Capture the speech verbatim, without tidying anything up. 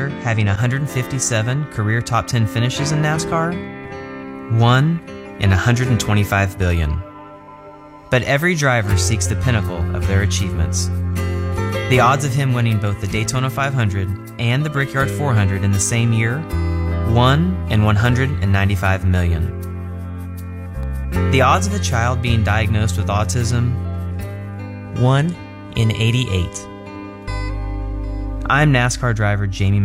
racer having one hundred fifty-seven career top ten finishes in NASCAR? One in one hundred twenty-five billion. But every driver seeks the pinnacle of their achievements. The odds of him winning both the Daytona five hundred and the Brickyard four hundred in the same year? one in one hundred ninety-five million. The odds of a child being diagnosed with autism? one in eighty-eight. I'm NASCAR driver Jamie